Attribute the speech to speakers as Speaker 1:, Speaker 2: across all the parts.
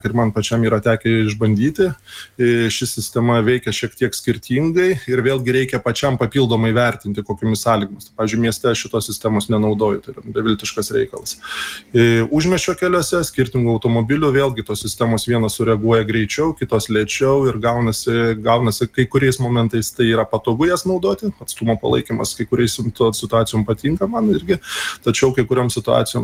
Speaker 1: ir man pačiam yra tekę išbandyti. Ši sistema veikia šiek tiek skirtingai ir vėlgi reikia pačiam papildomai vertinti, kokiamis sąlygomis. Pavyzdžiui, mieste šitos sistemos nenaudoju, tai yra beviltiškas reikalas. Užmiesčio keliuose skirtingų automobilių vėlgi tos sistemos vienos sureaguoja greičiau, kitos lėčiau ir gaunasi kai kuriais momentais tai yra patogu jas naudoti. Atstumo palaikymas kai kuriais situacijom patinka man irgi, tačiau kai kuriam situacijom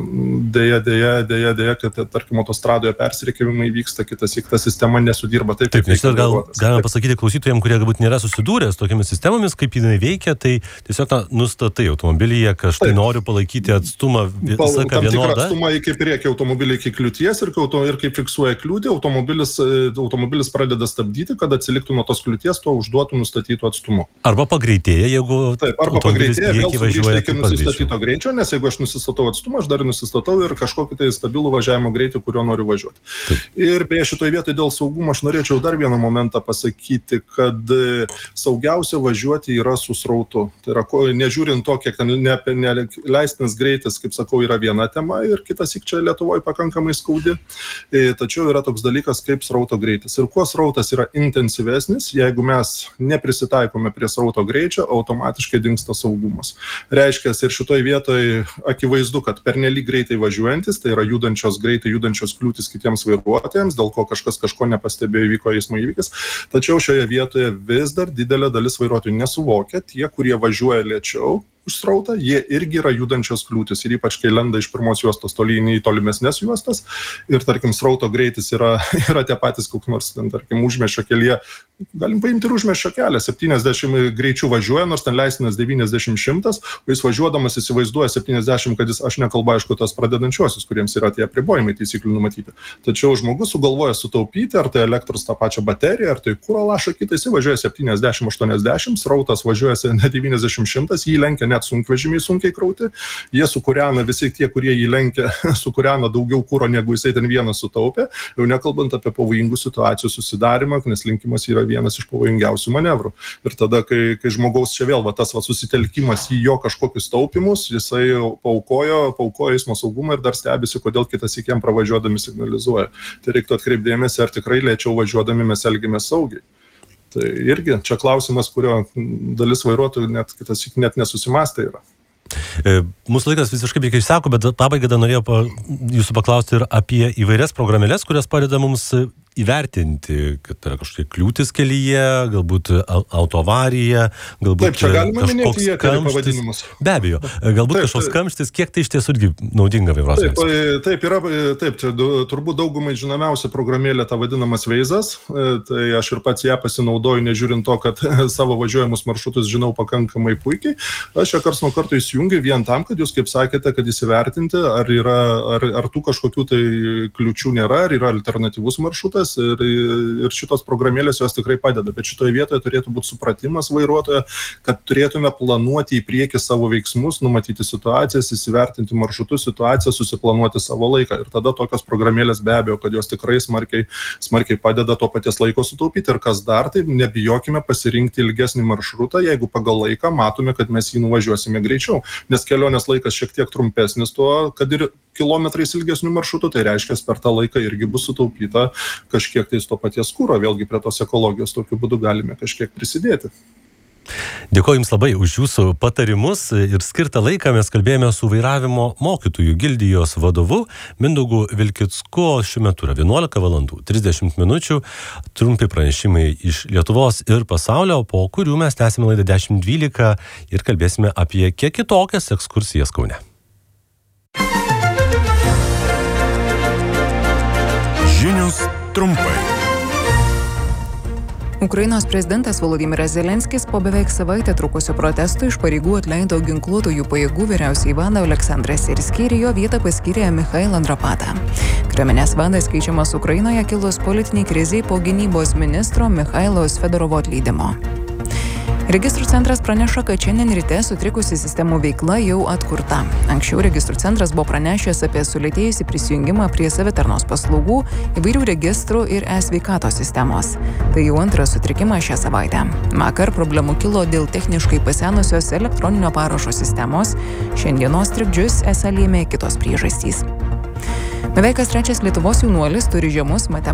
Speaker 1: dėja, kad tarkim autostradoje persirikiavimai vyksta, ta sistema nesudirba taip.
Speaker 2: Taip, nes galima pasakyti klausytojams, kurie galbūt nėra susidūrę su tokiamis sistemomis, kaip jinai veikia, tai tiesiog nustatai automobilyje, kad aš tai noriu palaikyti atstumą visą vienodą.
Speaker 1: Atstumą iki priekio automobilį iki kliūties ir kai fiksuoja kliūtį, automobilis pradeda stabdyti, kad atsiliktų nuo tos kliūties, tuo užduotų nustatytų atstumu.
Speaker 2: Arba pagreitėja, jeigu
Speaker 1: automobilis prieki važiuoja iki nusistatyto greičio, nes jeigu aš nusistatau atstumą, aš dar nusistatau ir kažkokį tai stabilų važiavimo greitį, kuriuo noriu važiuoti. Taip. Ir beje šitoje vietoje dėl saugumo aš norėčiau dar vieną momentą pasakyti, kad saugiausia važiuoti yra su srautu. Tai yra, nežiūrint to, kiek ten leistinas greitis, kaip sakau, yra viena tema ir kitas čia Lietuvoje pakankamai skaudi. Tačiau yra toks dalykas kaip srauto greitis. Ir kuo srautas yra intensyvesnis, jeigu mes neprisitaikome prie srauto greičio, automatiškai dingsta saugumas. Reiškia, ir šitoje vietoje akivaizdu, kad pernelyg greitai važiuojantis, tai yra judančios kliūtis kitiems vairuotojams, dėl ko kažko nepastebėjo, įvyko eismo įvykis. Tačiau šioje vietoje vis dar didelė dalis vairuotojų nesuvokia, tie, kurie važiuoja lėčiau už srautą, jie irgi yra judančios kliūtis ir ypač kai lenda iš pirmos juostos tolyn į tolimesnes juostas ir, tarkim, srauto greitis yra tie patys koks nors, tarkim, užmiesčio kelyje. Galim paimti ir užmiesčio kelią, 70 greičių važiuoja, nors ten leistinas 90-100, o jis važiuodamas įsivaizduoja 70, kad aš nekalbu, aišku, tos pradedančiuosius, kuriems yra tie apribojimai taisyklių numatyti. Tačiau žmogus sugalvoja sutaupyti, ar tai elektros tą pačią bateriją, ar tai kuro lašą kitą, jis važiuoja 70-80, srautas važiuoja 90-100, jį lenkia net sunkvežimiai sunkiai krauti, jie sukūrena, visi tie, kurie jį lenkia, sukūrena daugiau kuro, negu jisai ten vienas sutaupė, jau nekalbant apie pavojingų situacijų susidarimą, nes lenkimas yra vienas iš pavojingiausių manevrų. Ir tada, kai žmogaus čia vėl tas susitelkimas į jo kažkokius taupimus, jisai paukojo eismo saugumą ir dar stebisi, kodėl kitas įkiem pravažiuodami signalizuoja. Tai reiktų atkreipdėmėsi, ar tikrai lėčiau važiuodami mes elgiamės saugiai. Tai irgi čia klausimas, kurio dalis vairuotojų net nesusimąstė yra.
Speaker 2: Mūsų laikas visiškai beveik išseko, bet pabaigai dar norėjau jūsų paklausti ir apie įvairias programėles, kurias padeda mums įvertinti, kad yra kažkokie kliūtis kelyje, galbūt autoavarija, galbūt kažkoks kamštis. Be abejo, galbūt kažkoks kamštis, kiek tai iš tiesų irgi naudinga vairuotojams.
Speaker 1: Taip, turbūt daugumai žinomiausia programėlė ta vadinamas Veizas, tai aš ir pats ją pasinaudoju, nežiūrint to, kad savo važiuojamus maršrutus žinau pakankamai puikiai. Aš ją karts nuo karto įsijungiu vien tam, kad jūs, kaip sakėte, kad įsivertinti, ar tų kažkokių tai kliūčių nėra, ar yra alternatyvus maršrutas. Ir šitos programėlės jos tikrai padeda, bet šitoje vietoje turėtų būti supratimas vairuotojo, kad turėtume planuoti į priekį savo veiksmus, numatyti situacijas, įsivertinti maršrutus, situaciją, susiplanuoti savo laiką. Ir tada tokios programėlės be abejo, kad jos tikrai smarkiai padeda to paties laiko sutaupyti. Ir kas dar, tai nebijokime pasirinkti ilgesnį maršrutą, jeigu pagal laiką matome, kad mes jį nuvažiuosime greičiau. Nes kelionės laikas šiek tiek trumpesnis tuo, kad ir kilometrais ilgesnių maršrutų, tai reiškia, per tą laiką irgi bus sutaupyta kažkiek tais to paties kuro, vėlgi prie tos ekologijos tokiu būdu galime kažkiek prisidėti.
Speaker 2: Dėkoju Jums labai už Jūsų patarimus ir skirtą laiką mes kalbėjome su vairavimo mokytojų gildijos vadovu Mindaugu Vilkicku. Šiuo metu yra 11 valandų 30 minučių, trumpi pranešimai iš Lietuvos ir pasaulio, po kurių mes tęsime laidą 10:12 ir kalbėsime apie kiek kitokias ekskursijas Kaune.
Speaker 3: Žinios trumpai.
Speaker 4: Ukrainos prezidentas Volodymyras Zelenskis po beveik savaitę trukusio protestų iš pareigų atleido ginkluotųjų pajėgų vyriausiąjį vadą Aleksandrą Sirskį ir jo vietą paskyrė Michailą Drapatą. Kariuomenės vadas keičiamas Ukrainoje kilus politiniai krizei po gynybos ministro Michailo Fedorovo atleidimo. Registrų centras praneša, kad šiandien ryte sutrikusi sistemų veikla jau atkurta. Anksčiau registrų centras buvo pranešęs apie sulėtėjusį prisijungimą prie savitarnos paslaugų, įvairių registrų ir e-sveikatos sistemos. Tai jau antras sutrikimas šią savaitę. Vakar problemų kilo dėl techniškai pasenusios elektroninio parašo sistemos. Šiandienos trikdžius esą lėmė kitos priežastys. Beveik kas trečias Lietuvos jaunuolis turi žemus matematikos